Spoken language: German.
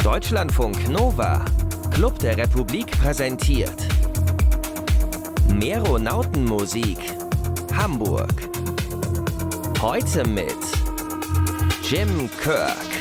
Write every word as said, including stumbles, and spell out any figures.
Deutschlandfunk Nova, Club der Republik präsentiert Meronautenmusik, Hamburg. Heute mit Jim Kirk.